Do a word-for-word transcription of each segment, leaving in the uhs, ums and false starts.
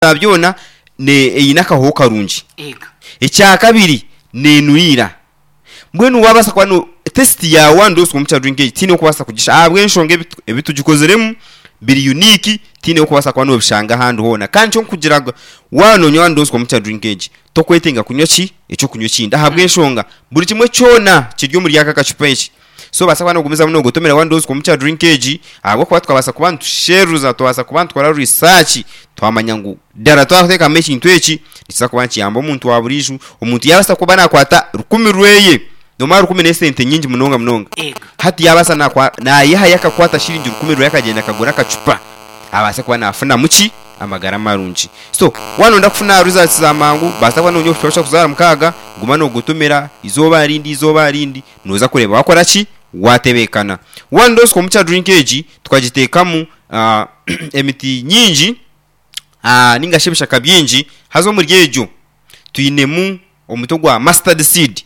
byona ne eyinaka ho karungi ega icya kabiri ne nuira mbwenu wabasa kwa no test ya wando so mucha drink tine ukubasa kugisha abwe nshonge ebitugikozeremu biri unique tine ukubasa kwa no bishanga handi hona kandi cyo kugira wano nywando so mucha drink age to kwetenga kunyoki eco kunyoki nda habwe nshonga buri kimwe cyona kiryo muri yaka kacupeshi so basa kwa no gumiza no gutomera wando so mucha drink age abo kwa twabasa kubantu sheruza twabasa kubantu twara research twamanya ngo dara twateka meshi ntweki nisa kubanci yamba umuntu waburiju umuntu yabasa kubana kwata rukumi rweye nomara rukumi ne sente nyingi munonga munonga hati yabasa na kwa na yaha yakakwata shiringi rukumi rweye akagenda akagura akacupa abasa kuba nafuna muki amagara marunji so wano ndakufuna results za mangu basa kwa nonyo cyosha kuzara mukaga guma no gutumira izoba rindi izoba rindi noza kureba wakora ki watebekana one dose ko mucha drink age twagitekamu uh, emiti nyingi ah ninga shebisha kabyinji hazo muri ejo tuyinemu omutogwa mustard seed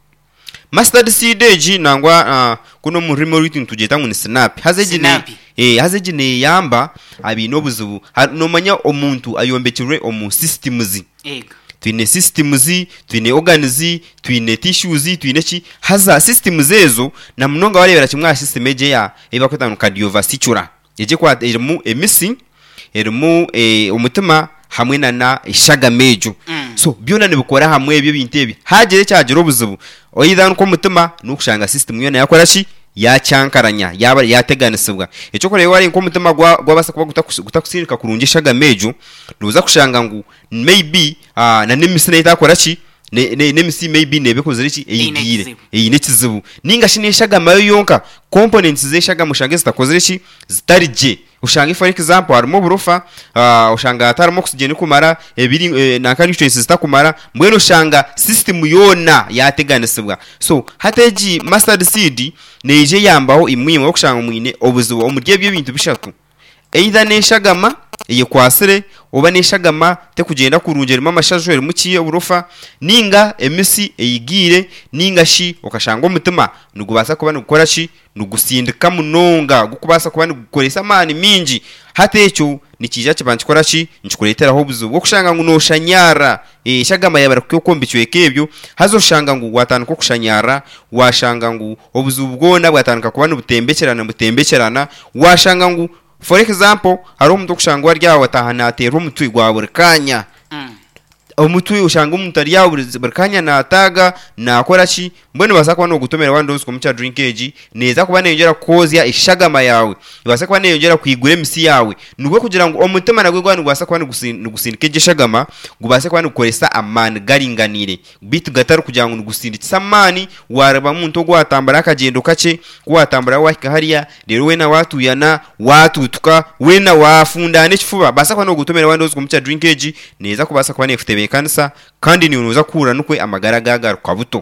mustard seed eji nangwa uh, kuno murimo ritu tugeta ngo snap hazejine eh hazejine yamba abino buzubu no manya omuntu ayombekirwe omu systems ega twine systems twine organs twine tissues twine ki haza systems ezo na munonga barebera kimwa system eje ya ebakwetanu cardiovascular eje kwa erimu emisi erimu e umutima hamwe na na ishaga mejo mm. so byona nibukora hamwe ebyo bintebi hagere cyagero buzubu oyidhan ko mutima nukushanga system yona yakora ki yacyankaranya yaba yateganisibwa eco kore wari ko mutima gwabasa kuba gutakusirika kurungishaga mejo nuza kushanga ngo maybe uh, na nemisina itakora ki ne ne nemisi maybe nebe kozere ki eyigire eyine kizibu ninga shinishaga mayo yonka components zeshaga mushange zitakozere ki zitarije ushanga for example harimo burufa uh, ushanga atarimo oxygen kumara ebiri e, na nutrients zitakumara mbweno ushanga system yona yateganisibwa so hateji mustard seed neje yambaho imwimwe okushanga mwine obuzubo omurye byo bintu bishatu either neshagama eye kwasire oba neshagama te kugenda kurungerima amashajwe mukiye burufa ninga emisi eyigire ninga shi okashanga omutima nugubasa kuba nugukora ki nugusindika munonga gukubasa kuba nugukoresa mani mingi hatecho nikija kibanci kora ki nchikuletera ho buzubu okushanga ngo noshanyara e shagama yabara kuyokombichwe kebyo hazoshanga ngo watanko kushanyara washanga ngo obuzubu bwona bwatanka kuba nubutembekerana butembekerana washanga ngo for example haro umuntu kushangwa ryawe atahana atera umutwi gwa burkanya mm. umutwi ushanga umuntu ari yawe burkanya na ataga na akora ki mbone basa kwa no gutomera wandose ko mucha drink age neza kuba neyongera kozya ishagama yawe basa kuba neyongera kwigure misi yawe nubwo kugira ngo umutima nagwe gwa ngwasa kuba nugusindike gishagama gubase kuba nukoresa amani garinganire bitu gataru kugira ngo nugusindike samani waraba muntu gwatambara akagendo kace gwatambara wahika hariya rero we na watu yana watutuka we na wafundane kifuba basa kwa no gutomera wandose ko mucha drink age neza kubasa kuba nefutebe kanisa kandi ni unoza kura nukwe amagara gaga kwa buto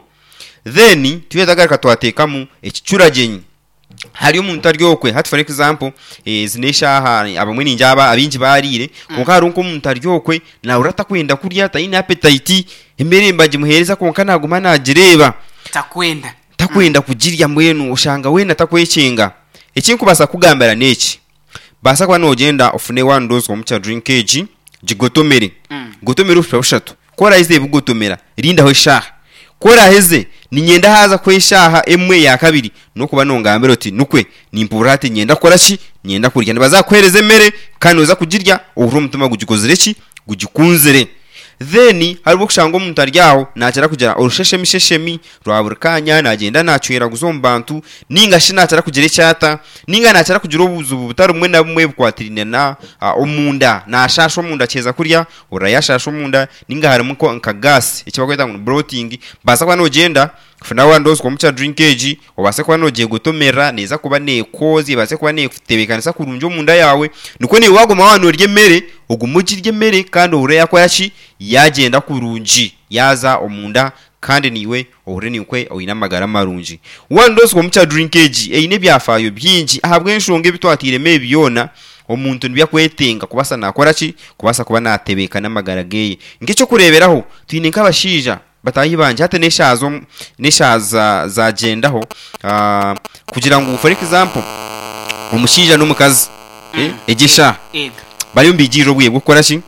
then tuyedagaruka twatekamu ekicuragenyi hari umuntu aryokwe hat for example eh zinesha aha abamwe ninjaba abinji barire konka hari uko umuntu aryokwe na urata kwenda kurya ta ina appetite imbere mbaje muhereza konka naguma nagereba takwenda takwenda kugirya mwenu ushanga wena takwecenga ekintu basa kugambara neki basa kwa nogenda ofune one dose omucha drink age jigotomere mm. gotomere ushatu kora ize bugotomera rinda ho shaha kora heze ni nyenda haza kweshaha emwe ya kabiri no kuba nongambero ati nukwe ni impurate nyenda kora ki nyenda kurya bazakwereze mere kandi uza kugirya uhuru mutuma gugikozere ki gugikunzere then harimo kushango umuntu aryaho nacara kugira urusheshe misheshemi rwaburkanya nagenda nacwera guzombantu ninga shinacara kugira cyata ninga nacara kugira ubuzubu butari umwe na bumwe bukwatirine na uh, omunda nashasho munda cyeza kurya urayashasho munda ninga harimo ko nka gas ikibakweta ngo bloating basa kwa no genda funa wandoze ko mucha drink age obase kwa no giye gutomera neza kuba ne kozi base kuba ne kutebekanisa kurunjo munda yawe niko ni wagoma wano ryemere ugumugirye mere kandi ure yakora ki yagenda kurunji yaza omunda kandi niwe ure nikwe oyina magara marunji wandoze ko mucha drink age eyine byafayo byinji ahabwe nshonge bitwatire me biyona omuntu nibyakwetenga kubasa nakora ki kubasa kuba natebeka namagara geye ngico kureberaho twine nkabashija batayibanje hate neshazo neshaza zagendaho uh, kugira ngo for example umushija n'umukazi mm. eh egisha ega bari mbigiro bwiye gukora ki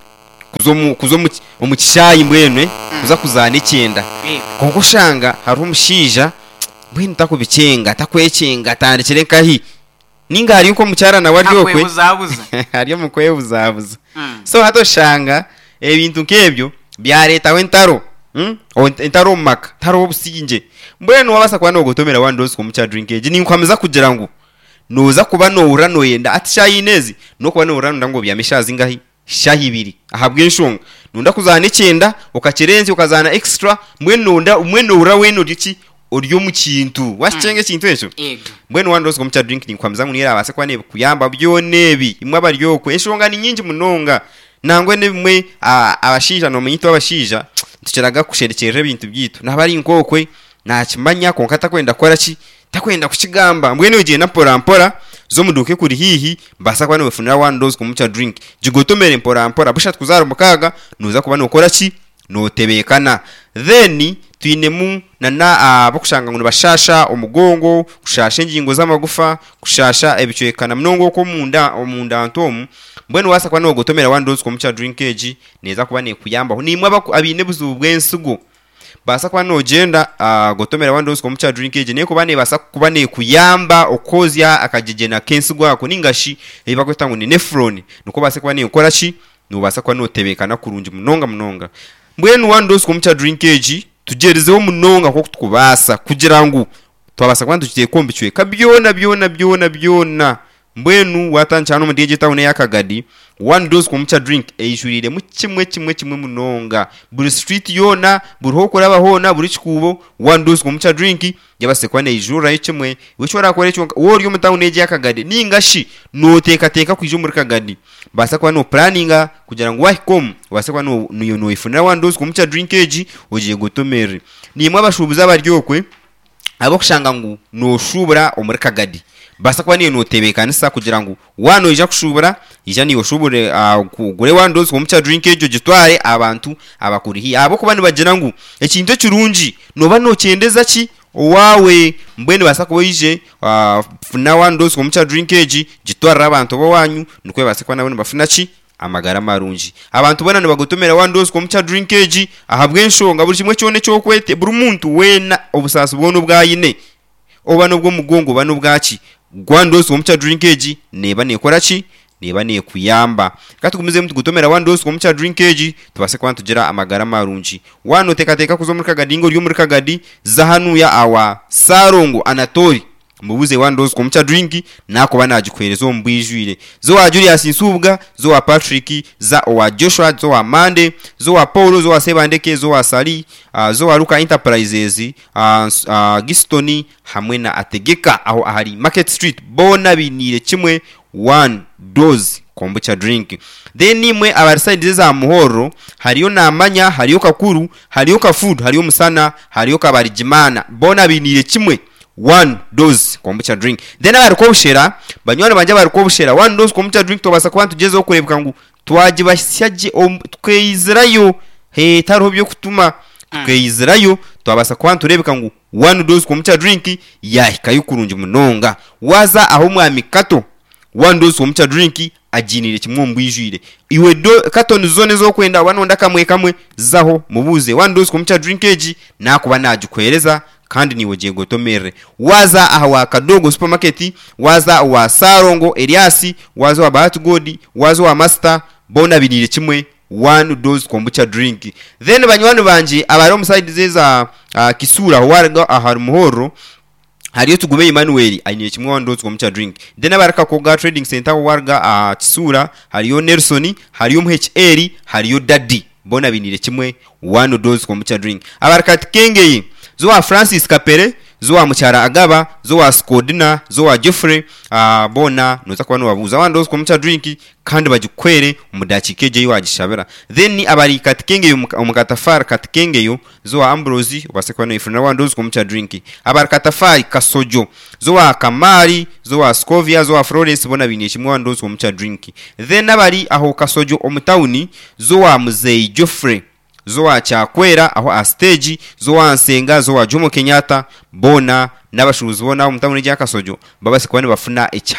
kuzo mu kuzo mu kishayi mbwene kuza kuzana icyenda kuko ushanga hari umushija mbwene takubicenga takwecenga tandikire kahi ninga hari uko mucyarana waryokwe hariyo mukwe buzabuza so hato shanga ebintu nkebyo bya leta wentaro hm entaro maka taro businje mbwene wabasa kwa no gutomera wandozi ku mucha drinkage ni nkwameza kugira ngo noza kuba no urano yenda ati shayinezi no kuba no urano ndango byameshazi ngahi shahibiri ahabwe nshonga nunda kuzana icyenda ukakirenze ukazana extra mbwene nunda umwene ura weno diki oryo mu kintu washenge kintu echo mbwene wandozi ku mucha drink ni nkwameza ngo nira abase kwa ne kuyamba byo nebi imwe abaryoko eshonga ni nyingi munonga nangwe nebimwe abashija no munyito abashija tukiraga kusherekera ibintu byitu nabari inkokwe nakimanya ko nkata kwenda kora ki takwenda kukigamba mbwene ugiye na pora mpora zo muduke kuri hihi mbasa kwa no funira one dose ku mucha drink jigotomere mpora mpora busha tukuzara mukaga nuza kuba no kora ki no tebekana then twinemu nana abakushanga ngo bashasha umugongo kushasha ingingo z'amagufa kushasha ebicwekana mnongo ko munda omunda antom mbwene wasa kwa no gotomera one dose ku mucha drinkage neza kuba ne kuyamba nimwe abine buzubwensugo basa kwa no genda uh, gotomera one dose ku mucha drinkage ne kuba ne basa kuba ne kuyamba okozya akajejena kensi gwako ningashi ebakweta ngo ni nephron nuko basa kwa ne ukora ki nubasa kwa no tebekana kurunji munonga munonga mbwene one dose ku mucha drinkage tugerezeho munonga ko tukubasa kugira ngo twabasa kwanda tukiye kombicwe kabyona byona byona byona mbwenu watanchano mu digital town yakagadi one dose ku mucha drink eyishurire mu kimwe kimwe kimwe munonga buri street yona buri hoko rabahona buri kikubo one dose ku mucha drink yabase kwane ijura yicimwe wicora kore cyo wori yo mu town yakagadi ningashi no teka teka kwijo muri kagadi basa kwa no planninga kugira ngo wahikom basa kwa no no no ifunira one dose ku mucha drink eji ugiye gutomere nimwe abashubuza baryokwe abo kushanga ngo no shubura omuri kagadi basa kwa niyo notebekanisa kugira ngo wano ija kushubura ija niyo shubure uh, kugure one dose ku mucha drink ejo gitware abantu abakurihi abo kubani bagira ngo ekintu kirungi noba no cyendeza ki wawe mbwene basa ko yije uh, funa one dose ku mucha drink eji gitwara abantu bo wanyu nikwe basa kwa nabone bafuna ki amagara marunji abantu bona nibagotomera one dose ku mucha drink eji ahabwe nshonga buri kimwe cyone cyo kwete buri muntu wena obusasu bwono bwayine oba nubwo mugongo bano bwaci one dose ku mucha drinkage neba nekora ki neba ne kuyamba katugumize mutu gutomera one dose ku mucha drinkage tubase kwa tugira amagara marunji wano teka teka kuzo muri kagadi ngo ryo muri kagadi zahanuya awa Sarongo Anatori mubuze one dose ku mucha drink nako banagikwerezo mbwijwire zo wa Julius Nsubwa zo wa Patrick za wa Joshua zo wa Mande zo wa Paulo zo wa Sebandeke zo wa Sali uh, zo wa Luka Enterprises uh, uh, Gistoni hamwe na Ategeka aho ahari Market Street bona binire kimwe one dose ku mucha drink then nimwe abarside za muhoro hariyo namanya hariyo kakuru hariyo ka food hariyo musana hariyo kabarijimana bona binire kimwe one dose ku mucha drink then abariko bushera banywana banje abariko bushera one dose ku mucha drink tobasa kwantu tugezeho kurebwa ngo twaje basyaje tweyizirayo he taro byo kutuma tweyizirayo twabasa kwantu rebeka ngo one dose ku mucha drink yahikayo kurunje munonga waza aho mwami kato one dose ku mucha drink ajinire kimwe mbwijire iwe do kato zone zo kwenda wanonda kamwe kamwe zaho mubuze one dose ku mucha drinkage nakuba najikwereza kandi niwe je gotomere waza aha wa Kadogo supermarket waza wa Sarongo Eliasi waza wa Bahati Godi waza wa Master bona binire kimwe one dose ku mucha drink then banywani banje abari mu side zeza uh, Kisura warga ahari muhoro hariyo tugume Emmanuel ayine kimwe one dose ku mucha drink then abaraka koga trading center warga uh, Kisura hariyo Nelson hariyo M H L hariyo Daddy bona binire kimwe one dose ku mucha drink abaraka Kengeye zo wa Francis Kapere zo wa Mucyara Agaba zo wa Skodina zo wa Jeffrey uh, bona noza kwa no babuza one dose ku mucha drink kandi bagikwere umudakikeje wagishabera then ni abari katikenge umukatafari katikenge yo zo wa Ambrose ubase kwa no ifuna one dose ku mucha drink abari katafari Kasojo zo wa Kamari zo wa Scovia zo wa Florence bona binisha one dose ku mucha drink then abari aho Kasojo omutawuni zo wa Muzei Jeffrey zo wa Cyakwera aho a stage zo wa Nsenga zo wa Jomo Kenyatta bona n'abashuruzi bona umutawuni rya Kasojo babase kwa ne bafuna icyama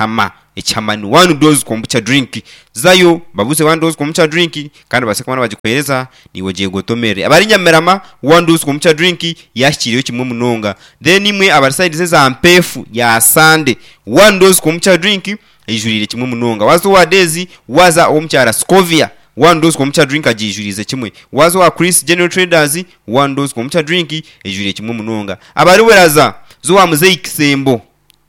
echamani one dose kombucha drink zayo babuze one dose kombucha drink kandi base kubana bagikwereza niwe giye gotomere abari nyamerama one dose kombucha drink yashikiriyo kimwe munonga then imwe abari side za mpefu ya sande one dose kombucha drink ijurire kimwe munonga wazo wa Dezi waza omcyara Scovia one dose kombucha drink ajijurize kimwe wazo wa Chris General Traders one dose kombucha drink ijurire kimwe munonga abari weraza zo wa Muzeyi Kisembo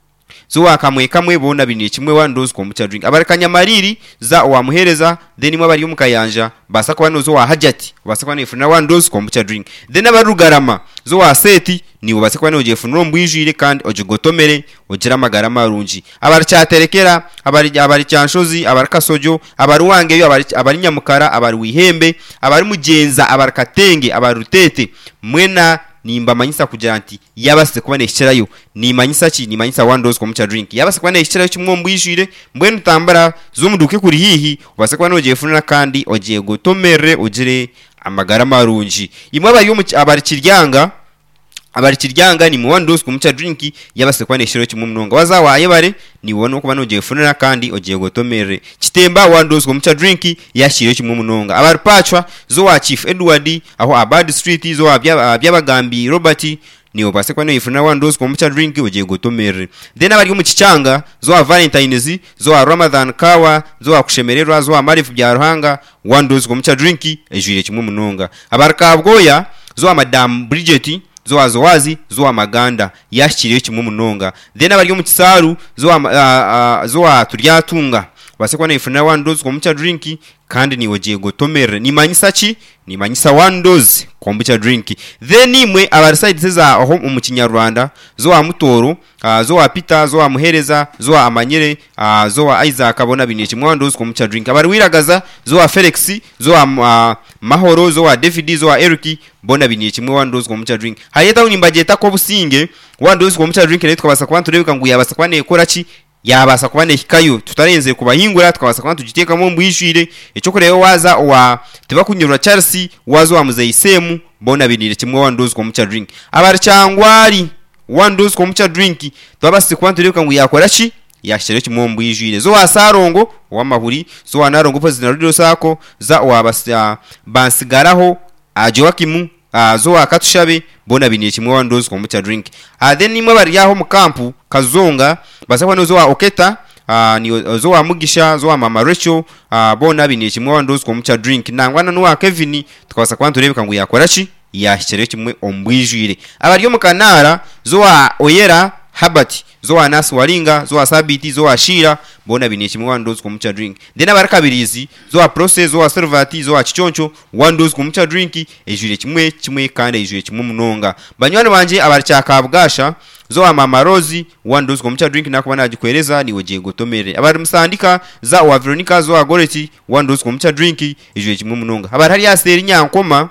zo wa kamwe kamwe bona biniye kimwe one dose kombucha drink abari kanyamariri za wa muhereza then imwe bari umukayanja basa kwa no zo wa Hajati basa kwa nefuna one dose kombucha drink then abarugarama zo wa Seti niwo basa kwa no jefunuro mbwijire kandi ojigotomere ogira amagara marunji abari cyaterekera abari abari cyanshozi abari kasojo abari wangeyo abari abari nyamukara abari wihembe abari mugenza abari katenge abari rutete mwena nimba manyisa kugira nti yabase kubane ishirayo ni manyisa ki ni manyisa one dose kombucha drink yabase kubane ishirayo kimwe mbwijire mbwenu tambara zumuduke kuri hihi ubase kubane ojefunira kandi ogiye gotomere ogire amagara marunji imwe abari abari kiryanga abari kiryanga ni one dose kombucha drink yabase kubane ishirayo kimwe munonga wazawaye bare ni wone kuba no jefunira kandi ogiye gotomere kitemba one dose kombucha drink yashiriyo kimwe munonga abari pachwa zo wa Chief Edward aho Abad Street zo abyabagambi Robert niwo base kwa no yifuna one dose kombucha drink ogiye gotomere then abari mu kicanga zo wa Valentines zo wa Ramadan Kawa zo wa kushemererwa zo wa Marifu bya Ruhanga one dose kombucha drink ejuriye kimwe munonga abari kabwoya zo wa Madam Bridget zo azowazi zo amaganda yashiriyo kimwe munonga then abari mu kisaru zo uh, uh, zo aturyatunga base kwa nifuna one dose kombucha drink kandi niwe giye gotomere ni manyisa ki ni manyisa one dose kombucha drink then imwe abari side za aho mu kinyarwanda zo amutoro uh, zo apita zo amuhereza zo amanyere uh, zo Isaac abona biniye kimwe one dose kombucha drink abari wiragaza zo Felix zo uh, Mahoro zo David zo Eric bona biniye kimwe one dose kombucha drink hayeta unimbageta ko businge one dose kombucha drink ne twabasa kwa turebeka ngo yabasa kwa ne kora ki yabasa kubane hikayo tutarenze kubahingura twabasa kwa tugiteka mu mbwishire icyo koreyo waza wa tiba kunyura Chelsea wazo wa Muzeyi Semu bona binire kimwe one dose kombucha drink abari cyangwari one dose kombucha drink twabase kwa turebeka ngo yakora ki yashire kimwe mbwijire zo wa Sarongo wa Mahuri zo wa Narongo pozi na Radio Sako za wa basa bansigaraho ajowakimu Uh, zo akatushabe bona biniye kimwe one dose kombucha drink uh, then imwe bari yaho mu kampu Kazonga basakwa no zo wa Oketa uh, ni zo wa Mugisha zo wa Mama Rachel uh, bona biniye kimwe one dose kombucha drink nangwana no wa Kevin tukabasa kwantu rebeka ngo yakora ki yashire kimwe ombwijire abari yo mu Kanara zo wa Oyera Habati zo wa Nas Waringa zo wa Sabiti zo wa Shira bona biniye kimwe one dose kombucha drink then abarakabirizi zo wa Process zo wa Servati zo wa Chichoncho one dose kombucha drink ejure kimwe kimwe kandi ejure kimwe munonga banywani banje abari cyakabgasha zo wa Mama Rose one dose kombucha drink nakubana agikwereza niwe giye gotomere abari musandika za wa Veronica zo wa Goreti one dose kombucha drink ejure kimwe munonga abari hari yaseri nyankoma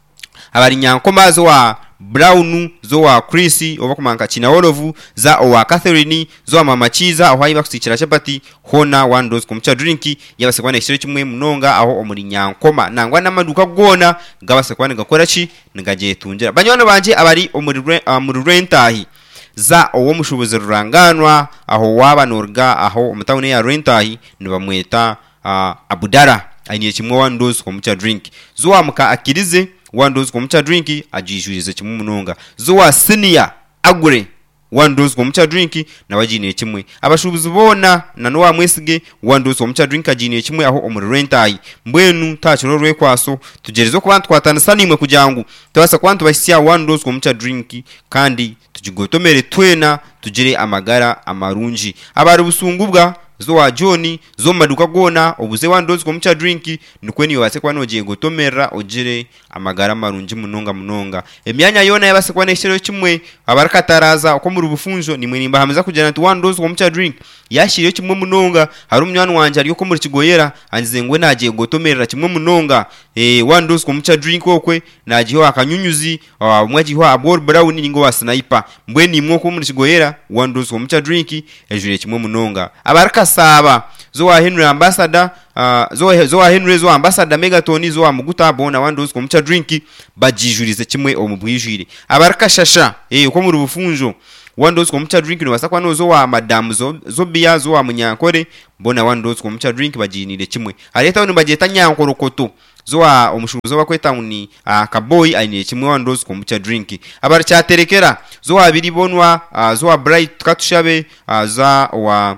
abari nyankoma zo wa Brown zo wa Chris obakumanka china Olovu za wa Catherine zo wa Mama Chiza aho ayiba kusikira chapati hona one dose kombucha drink yabasekwane ishire kimwe munonga aho omuri nyankoma nangwa namaduka gona gabasekwane gakora ki ngaje tunjira banywana banje abari omuri muri rentahi za owo mushubuze ruranganwa aho waba norga aho umutawune ya rentahi nibamweta uh, Abudara ayiniye kimwe one dose kombucha drink zo wa muka akirize one dose kombucha drink ajijurize kimwe munonga zo wa Senior Agure one dose kombucha drink nabajiniye kimwe abashubuzi bona na no wa Mwesige one dose kombucha drink ajiniye kimwe aho omuri rentai mbwenu tachiro rwe kwaso tugerezo kubantu kwatanasana imwe kujangu tubasa kwantu basya one dose kombucha drink kandi tujigotomere twena tugire amagara amarunji abari busungubwa zo wa John zo maduka gona obuze one dose kombucha drink nukweni yose kwa nogiye gotomera ogire amagara marunji munonga munonga emyanya yona yabase kwa neshero kimwe abarakataraza uko muri bufunjo nimwe nimba hameza kujana tu one dose kombucha drink yashiriye kimwe munonga hari umnywana wanje ari ko muri kigoyera anzize ngwe nagiye gotomera kimwe munonga eh one dose kombucha drink okwe nagiho akanyunyuzi umwagiho abor brown ningo wa sniper mbwe nimwe ko muri kigoyera one dose kombucha drink ejure kimwe munonga abaraka saba zo wa Henry ambassador uh, zo zo wa Henry zo ambassador Megatoni zo wa Muguta bona one dose kombucha drink bajijurize kimwe omubwijire abaraka shasha eh uko muri bufunjo one dose kwa mucha drink no basakwa no zo wa madam zo zo biya zo wa munyankore mbona one dose kwa mucha drink bajinire kimwe areta no bageta nyankoro koto zo wa omushuzo bakweta ni akaboy ayine kimwe one dose kwa mucha drink abari cyaterekera zo wa biri bonwa zo wa bright katushabe za wa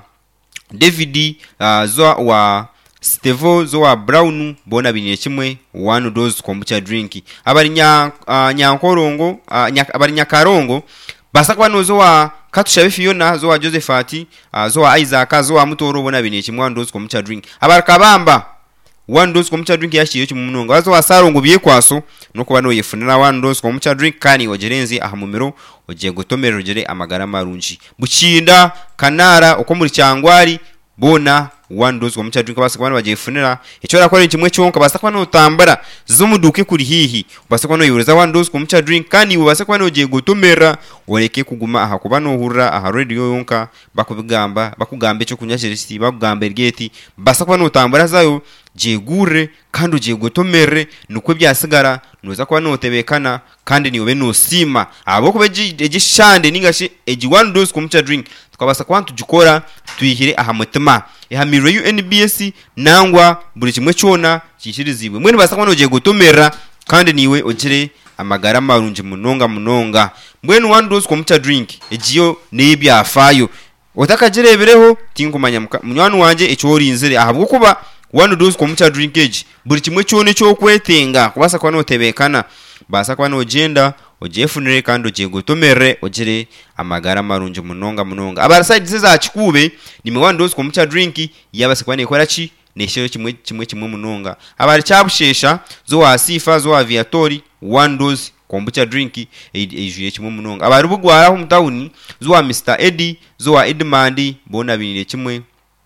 David zo wa Stevo zo wa Brown bona binire kimwe one dose kwa mucha drink abari nya nyankorongo uh, nya, abari nyakarongo basakwa no zo wa katushabe Fiona zo wa Josephati uh, zo wa Isaac zo wa Mutoro bona binire kimwe one dose kwa mucha drink abari kabamba one dose kwa mucha drink yashiye cyo munonga zo wa Sarongo biye kwaso no kuba no yefunira one dose kwa mucha drink kani ogerenzi ahamumero ogiye gutomera rugere amagara marunji bukinda kanara uko muri cyangwari bona one dose kwa mucha drink basakwa no bagifunira icyo rakora kimwe cyonka basakwa no tambara zumuduke kuri hihi basakwa no yureza one dose kwa mucha drink kani basakwa no giye gutomera oreke kuguma aha kuba no hurra aha radio yonka bakubigamba bakugambe cyo kunyashirisi bakugambe rgeti basakwa no tambara zayo jegure kandi ugiye gutomere nuko byasigara nuza kwa notebekana kandi niwe no sima abo kubeje egishande ningashi egi one dose kwa mucha drink tukabasa kwantu jukora tuyihire aha mutima ihamiro U N B S nangwa buri kimwe cyona kishirizibwe mwene basa kwa nogiye gutomera kandi niwe ogire amagara marunje munonga munonga mwene one dose kwa mucha drink egiyo nebyafayo otakajirebereho tinkumanya munywani wanje ecyo orinzire ahabwo kuba one dose kwa mucha drink age buri kimwe cyone cyo kwetenga kubasa kwa notebekana basa kwa no genda ojefunire kandi ogiye gutomere ogire amagara marunje munonga munonga abaraside za kikube ni one dose kwa mucha drink yabase kwa nekora ki neshero kimwe kimwe kimwe munonga abari cyabushesha zo wa Sifa zo wa Viatori one dose kwa mucha drink ejuye kimwe munonga abari bugwara ho mutawuni zo wa Mister Eddie zo wa Edmandi bona binire kimwe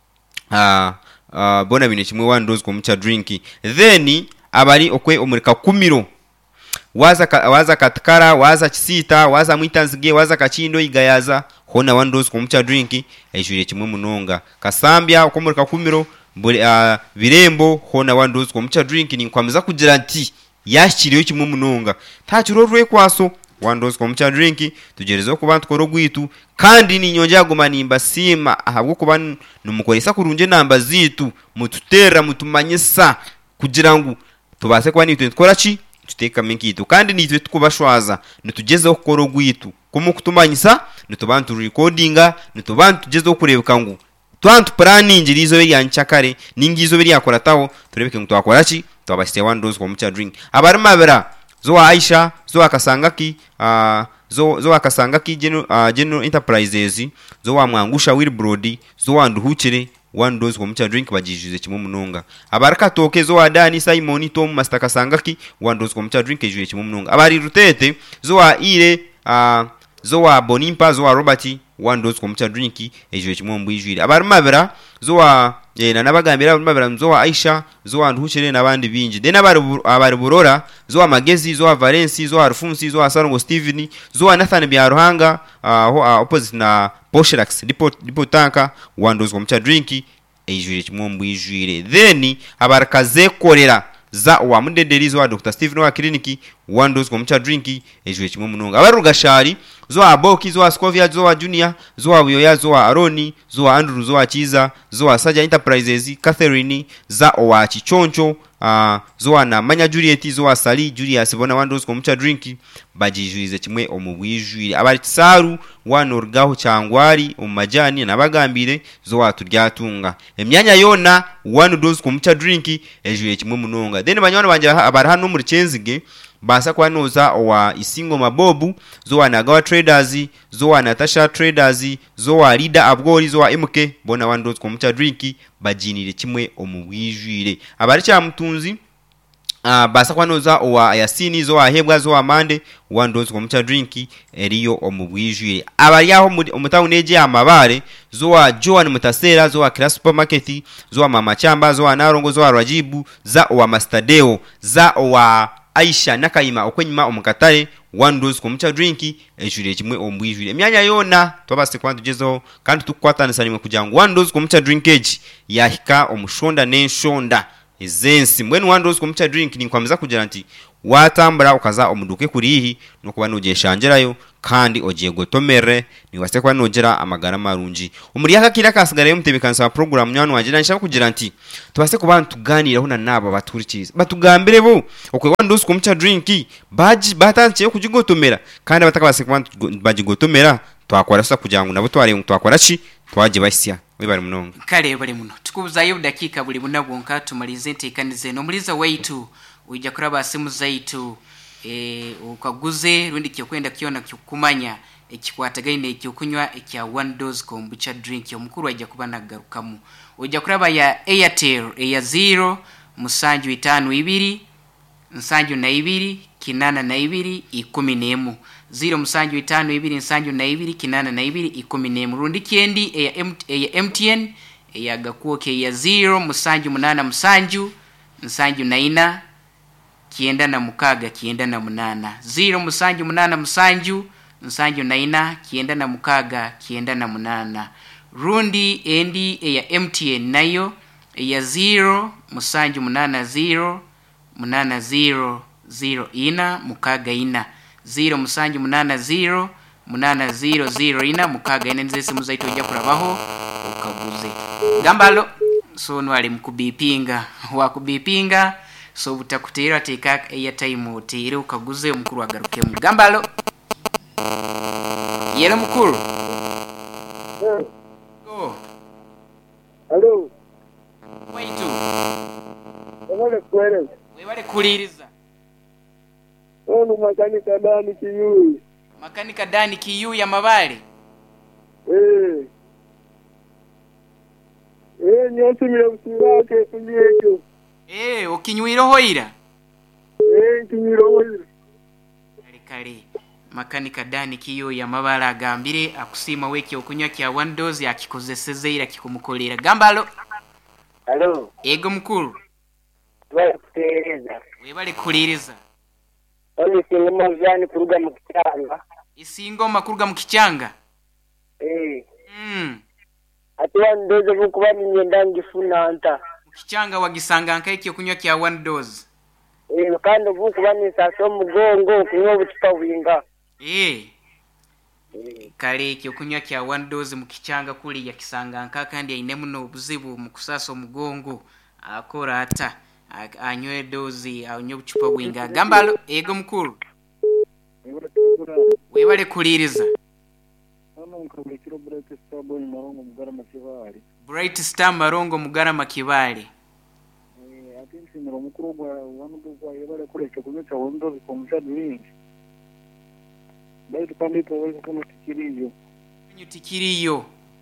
ah uh, bona binire kimwe one dose kwa mucha drink then abari okwe omurika kumiro waza ka, waza katkara waza kisita waza mwitanzige waza kachindo igayaza hona one dose kwa mucha drink ejuye kimwe munonga kasambya ukomurika kumiro buri uh, birembo hona one dose kwa mucha drink ni kwamiza kugira nti yashiriyo kimwe munonga tachirorwe kwaso one dose kwa mucha drink tugerezo ku bantu korogwitu kandi ni nyonja gumanimba sima ahabwo kuba numukoresa kurunje namba zitu mututera mutumanyisa kugira ngo tubase kwa nitwe tukora ki tuteka minkitu kandi nitwe tukubashwaza nitugezeho korogwitu kumu kutumanyisa nitubantu recordinga nitubantu tugezeho kurebuka ngo twantu planning irizo biri yanchakare ningizo biri yakora taho turebeke ngo twakora ki twabashye one dose kwa mucha drink abari mabera zo wa Aisha zo akasangaki uh, zo zo akasangaki general uh, general enterprises zo wa Mwangusha Wilbrod zo wa Nduhukire one dose kwa mucha drink bajijuze kimwe munonga abaraka toke zo wa Dani Simon Tom Master kasangaki one dose kwa mucha drink ejuye kimwe munonga abari Rutete zo wa Ile uh, zo wa Bonimpa zo wa Robert one dose kwa mucha drink ejuye kimwe mbwijire abari mabera zo wa eh na nabagambira mabera zo wa Aisha zo wa Nduhukire nabandi binji de nabari abari burora zo wa Magezi zo wa Valence zo wa Rufunsi zo wa Sarongo Steven zo wa Nathan Byaruhanga uh, uh, opposite na Poshrax depot depot tanka one dose kwa mucha drink ejure kimwe mbwijire then abarakaze korera za wa mundederi zo wa Doctor Steven wa clinic one dose kwa mucha drink ejure kimwe munonga abarugashari zo wa Boki zo wa Scovia zo wa Junior zo wa Buyoya zo wa Aroni zo wa Andrew zo wa Chiza zo wa Saja Enterprises Catherine za wa Chichoncho uh, zo wa na Manya Juliet zo wa Sali Julius bona one dose kwa mucha drink bajijurize kimwe omubwijire abari tsaru one orgaho cyangwari umajani nabagambire zo wa turyatunga emyanya yona one dose kwa mucha drink ejure kimwe munonga then banywana banje abari hano muri Chenzige basa kwa noza wa Isingo Mabobu zo wa Nagawa Traders zo wa Natasha Traders zo wa Leader Abgori zo wa M K bona one dose kwa mucha drink bajinire kimwe omubwijire abari cya mutunzi uh, basa kwa noza wa Yasini zo wa Hebwa zo wa Mande one dose kwa mucha drink eriyo omubwijire abari yaho umutawuneje amabare zo wa Joan Mutasera zo wa Class Supermarket zo wa Mama Chamba zo wa Narongo zo wa Rajibu za wa Mastadeo za wa Aisha nakayima okwenyima omukatare one dose kwa mucha drink ejure kimwe ombwijure emyanya yona twabase kwantu jezo kandi tukwatanisa nimwe kujangu one dose kwa mucha drink age yahika omushonda n'enshonda ezensi mwene one dose kwa mucha drink ni kwamiza kugira nti watambara ukaza omuduke kurihi no kuba nogeshanjerayo kandi ogiye gotomere ni wase kwa nogera amagara marungi umuri yakakira kasigara mutebekansa program nyano wagira nshaka kugira nti tubase ku bantu tuganiraho na nabo baturikiza batugambire bo okwe wandusi ku mucha drinki baji batangiye kujigotomera kandi batakabase ku bantu bajigotomera twakora sa kugira ngo nabo tware twakora ki twaje basya wibari munonga kale bali muno tukubuzayo dakika buli munabwonka tumalize ntekanize no muliza weitu ujja kuraba simu zaitu e ukaguze rundi kyokwenda kiona kumanya ekikwatagaine ekyokunywa ekya one dose kombucha drink omukuru ajja kubana garukamu ujja kuraba ya Airtel eya zero musanju itanu ibiri nsanju na ibiri kinana na ibiri ikumi nemu zero musanju itanu ibiri nsanju na ibiri kinana na ibiri ikumi nemu rundi kiendi eya, M eya M T N eya gakuoke ya zero musanju munana musanju nsanju na ina kienda na mukaga kienda na munana zero musanju munana musanju nsanju na ina kienda na mukaga kienda na munana rundi endi eya M T N nayo eya zero musanju munana zero munana zero zero ina mukaga ina zero musanju munana zero munana zero zero ina mukaga ina nzese muzaito ujja kurabaho ukaguze gambalo so nwali mkubipinga wakubipinga so butakutera teka airtime otire ukaguze omukuru agaruke mu gambalo yera mukuru go Hello waitu wale kwere wale kuliriza ono makanika dani kiyu makanika dani kiyu ya mabale eh eh nyosi mira usirake kunyejo eh okinywiro hoira eh kinywiro hoira kale kale makanika dani kiyo ya mabala agambire akusima weki okunywa kya one dose akikozeseze ira kikumukolera gambalo Hello ego mukuru wale kutereza webale kuliriza oni singoma vyani kuruga mukitanga isingoma kuruga mukichanga eh mm ati one dose vukuba nyenda ngifuna anta mukichanga wagisanga nkaiki okunywa kya one dose eh kandi vukuba ni saso mugongo kunywa butupa winga eh kale ki okunywa kya one dose mukichanga kuli yakisanga nka kandi ainemu no buzibu mukusasa omugongo akora ata anywe dozi anywe buchupa winga gambalo ego mukuru webale kuliriza ono nkabikiro bright star boy marongo mugara makibali bright star marongo mugara makibali eh atinsi mero mukuru gwa wanu gwa yebale kureka kunywa wondo bikomsha drink bali tupande po kama tikiriyo nyutikiriyo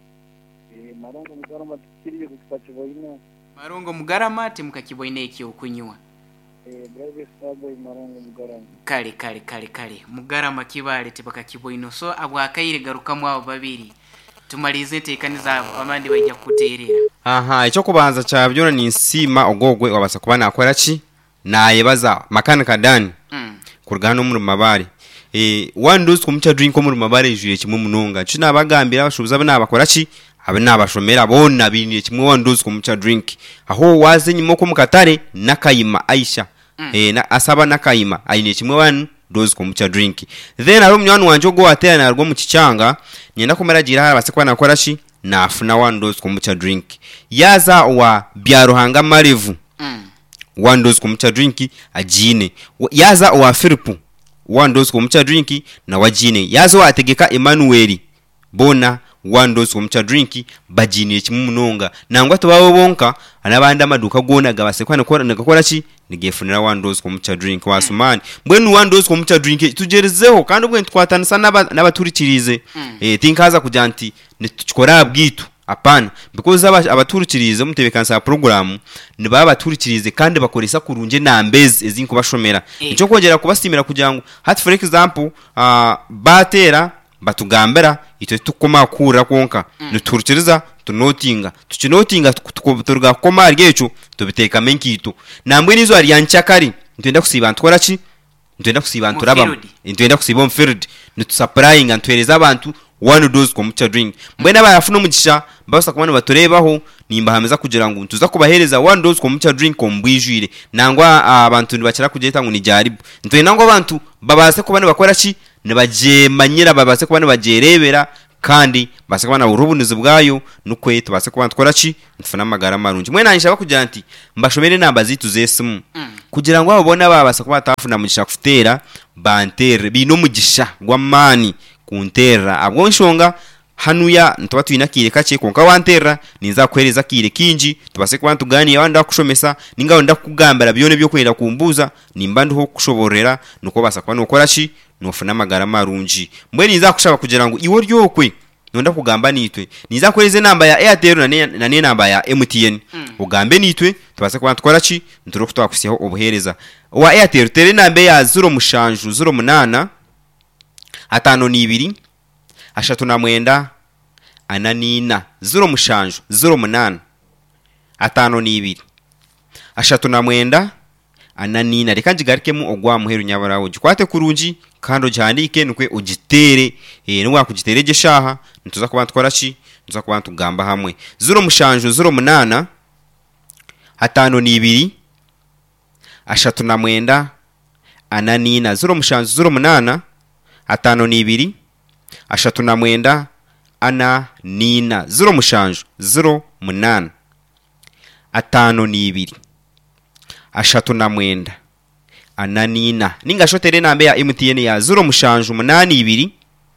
eh marongo mugara matikiriyo kukachiboina marongo mugarama timukakiboine ekyo okunywa eh bright star boy marongo mugara kale kale kale kale mugarama kibale tibakakiboino so abwakaire garukamu abo babiri tumalize tekaniza abandi bajja kuterera aha icyo kubanza cyabyona ni nsima ogogwe wabasa kuba nakora ki nayebaza makanika dani mm. kurgano muri mabari eh one dose kumcha drink muri mabari ijure kimwe munonga cyo nabagambira bashubuza bana bakora ki abe nabashomera bona binye kimwe one dose kumcha drink aho waze nyimo ko mukatare nakayima Aisha mm. eh na asaba nakayima ayine kimwe one dose kumcha drink then aro mnyanu wanje go atera narwo mu kicanga nyenda kumeragira harabase kwa nakora ki nafuna one dose kumcha drink yaza wa byaruhanga marevu mm. one dose kumcha drink ajine yaza wa Filipu one dose kumcha drink na wajine yazo ategeka Emmanuel bona one dose kumcha drink bajine kimunonga nangwa tubawo bonka anabanda amaduka gona gabase kwa nakora nakora ki nigefunira one dose kumcha drink wasumani mbwenu one dose kumcha drink tugerezeho kandi ubwo twatanisa n'abaturikirize mm. eh tinkaza kujanti nitukora bwitu apana because aba abaturikirize mutebekansa program ni baba baturikirize kandi bakoresa kurunje nambeze ezinko bashomera icyo kongera kubasimira kugira ngo hat for example uh, batera batugambera ito tukoma kura konka mm. nuturikiriza tunotinga tukinotinga turuga koma ryecho tubiteka menkito nambwe nizo ari yanchakari ntenda kusiba ntwara ki ntenda kusiba nturaba ntenda kusiba mfield nutusupplying antwereza abantu one dose kumcha drink mbwena bayafuna mugisha basa kumana batorebaho nimba hameza kugira ngo tuza kubahereza one dose kumcha drink kombwijire nangwa abantu uh, ntibakira kugeta ngo ni jaribu ntwe nangwa abantu babase kubane bakora ki nibajemanyira babase kuba nibajerebera kandi base kuba na urubunizo bwayo nukwe tubase kuba twora ki mfuna amagara marungi mwe nanyishaba kugira nti mbashomere namba zitu zesimu mm. kugira ngo babone babase kuba tafuna mugisha kufutera bantere bino mugisha gwamani kuntera abwo nshonga hanuya ntuba twinakire kace konka wantera ninza kwereza kire kinji tubase kuba tuganiye abandi bakushomesa ninga wenda kugambara byone byo kwenda kumbuza nimba ndiho kushoborera nuko basa kuba nokora ki nofuna amagara marungi mbwe ninza kushaba kugira ngo iwo ryokwe nonda kugamba nitwe ninza kwereze namba ya Airtel na ne na ne namba ya M T N mm. ugambe nitwe tubase kuba twakora ki nduro kutwakusiyeho obuhereza wa Airtel tere namba ya zero mushanju zero munana atano nibiri ashatu na mwenda ananina zero mushanju zero munana atano nibiri ashatu na mwenda ananina reka njigarikemu ogwa muheru nyabarawo gikwate kurungi kando jandike nukwe ugitere eh nubwa kugitereje shaha ntuza kuba twara ki ntuza kuba tugamba hamwe zero mushanju zero munana atano nibiri ashatu na mwenda ananina zero mushanju zero munana atano nibiri ashatu na mwenda ana nina zero mushanju zero munana atano nibiri ashatu na mwenda ananina ninga shotere nambe ya M T N ya zero mushanju munani ibiri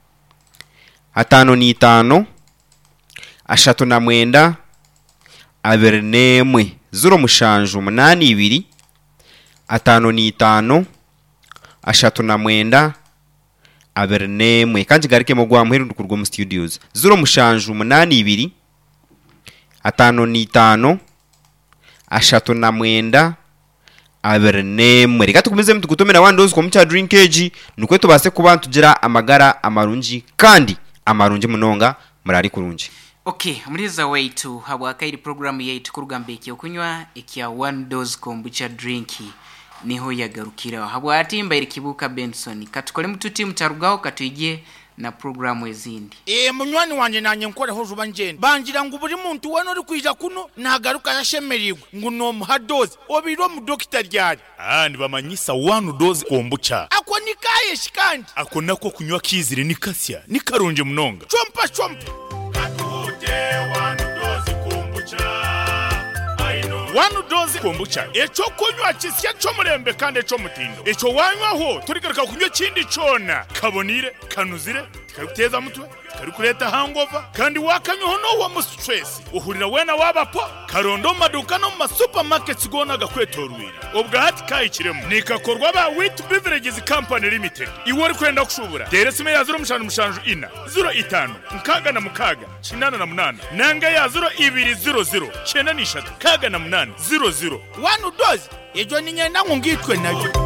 atano ni tano ashatu na mwenda abernemwe zero mushanju munani ibiri atano ni tano ashatu na mwenda abernemwe kandi garike mu gwa muheru ndukurwa mu studios zero mushanju munani ibiri atano ni tano ashatu na mwenda abernemwe reka tukomeze mtugutomera wandozi ko mucha drinkage nukwe tubase kuba tugira amagara amarungi kandi amarungi munonga murari kurungi. Okay, muriza way to habwaka iri program yetu kurugambe iki okunywa ikya one dose kombucha drinki niho yagarukira habwati mbaire kibuka Benson katukole mututi mutarugaho katuyije na programu ezindi eh munywani wanje nanye nkore ho juba njene bangira ngo buri muntu wano uri kwija kuno nagaruka yashemerigwe ngo no muhadoze obiro mu doctor ryari ah ni bamanyisa one dose kombucha ako nikaye shikandi ako nako kunywa kizire nikasya nikarunje munonga chompa chompa one dose kombucha one dose kombucha echo kunywa kisya cyo murembe kandi cyo mutindo echo wanywaho turigaruka kunywa kindi cona kabonire kanuzire karuteza mutwe karukureta hangover kandi wakanywaho no wa stress uhurira wena wabapo karondo maduka no ma supermarkets gona gakwetorwira ubwahati kayikiremo nikakorwa ba Wheat Beverages Company Limited iwori kwenda kushubura deresime ya zero mushanu mushanju ina zero itanu nkaga na mukaga kinana na munana nanga ya zero ibiri zero zero chena nishatu kaga na munana zero zero one dose ejo ninyenda ngungitwe nayo